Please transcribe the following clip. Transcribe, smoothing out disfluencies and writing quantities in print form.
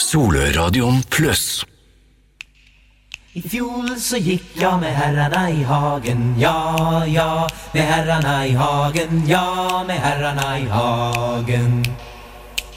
Solradion Plus. I fjol så gick jag med herrarna i hagen, ja, ja, med herrarna i hagen, ja, med herrarna i hagen.